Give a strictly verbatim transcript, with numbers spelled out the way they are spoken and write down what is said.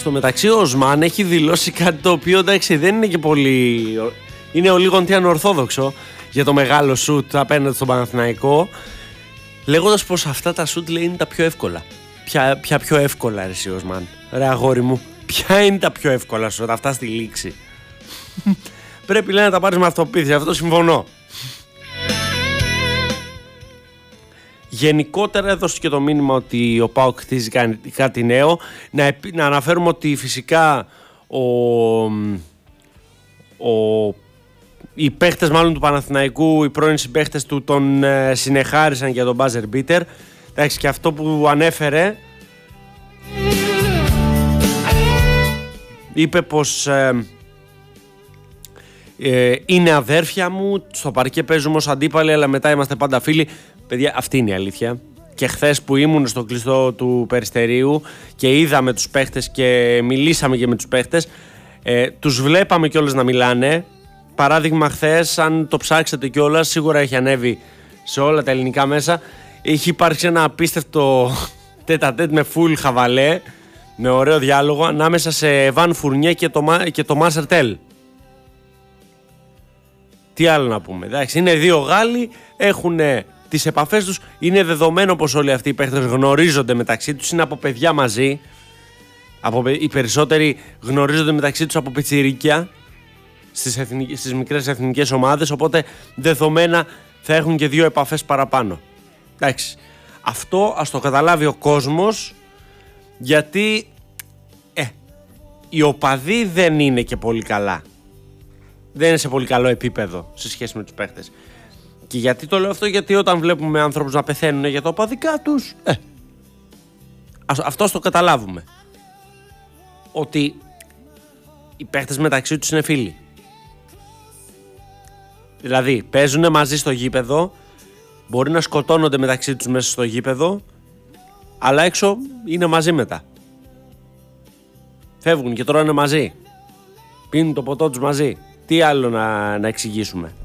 Στο μεταξύ ο Οσμάν έχει δηλώσει κάτι το οποίο εντάξει δεν είναι και πολύ... Είναι ο λίγο τι ανορθόδοξο για το μεγάλο σουτ απέναντι στον Παναθηναϊκό, λέγοντας πως αυτά τα σουτ λέει είναι τα πιο εύκολα. Ποια, ποια πιο εύκολα ρε εσύ Οσμάν? Ρε αγόρι μου, ποια είναι τα πιο εύκολα σουτ αυτά στη λήξη? Πρέπει λέει να τα πάρεις με αυτοπεποίθηση, αυτό συμφωνώ. Γενικότερα έδωσε και το μήνυμα ότι ο ΠΑΟΚ χτίζει κάτι νέο. Να, να αναφέρουμε ότι φυσικά ο, ο, οι παίχτες μάλλον του Παναθηναϊκού, οι πρώην συμπαίχτες του τον ε, συνεχάρισαν για τον buzzer beater. Εντάξει, και αυτό που ανέφερε είπε πως ε, ε, είναι αδέρφια μου, στο παρκέ παίζουμε ως αντίπαλοι αλλά μετά είμαστε πάντα φίλοι. Παιδιά, αυτή είναι η αλήθεια. Και χθες που ήμουν στο κλειστό του Περιστερίου και είδαμε τους παίχτες και μιλήσαμε και με τους παίχτες, ε, τους βλέπαμε κιόλας να μιλάνε. Παράδειγμα, χθες, αν το ψάξετε κιόλας, σίγουρα έχει ανέβει σε όλα τα ελληνικά μέσα. Έχει υπάρξει ένα απίστευτο τέτα-τέτ με full χαβαλέ, με ωραίο διάλογο ανάμεσα σε Βαν Φουρνιέ και το, και το Μάσερ. Τι άλλο να πούμε? Εντάξει, είναι δύο Γάλλοι, έχουν τις επαφές τους, είναι δεδομένο πως όλοι αυτοί οι παίχτες γνωρίζονται μεταξύ τους, είναι από παιδιά μαζί, από, οι περισσότεροι γνωρίζονται μεταξύ τους από πιτσιρίκια στις, εθνικές, στις μικρές εθνικές ομάδες, οπότε δεδομένα θα έχουν και δύο επαφές παραπάνω. Εντάξει, αυτό ας το καταλάβει ο κόσμος, γιατί ε, οι οπαδοί δεν είναι και πολύ καλά. Δεν είναι σε πολύ καλό επίπεδο σε σχέση με τους παίχτες. Και γιατί το λέω αυτό? Γιατί όταν βλέπουμε άνθρωπους να πεθαίνουν για τα οπαδικά τους, ε, αυτό το καταλάβουμε. Ότι οι παίχτες μεταξύ τους είναι φίλοι. Δηλαδή παίζουν μαζί στο γήπεδο, μπορεί να σκοτώνονται μεταξύ τους μέσα στο γήπεδο, αλλά έξω είναι μαζί μετά. Φεύγουν και τρώνε μαζί. Πίνουν το ποτό τους μαζί. Τι άλλο να, να εξηγήσουμε?